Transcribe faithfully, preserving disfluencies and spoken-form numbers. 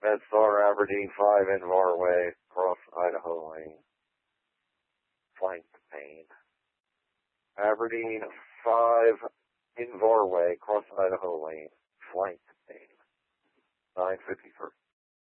MedStar Aberdeen five Invar Way, cross Idaho Lane. Flanked pain. Aberdeen five Invar Way, cross Idaho Lane. Flanked pain. nine fifty-three.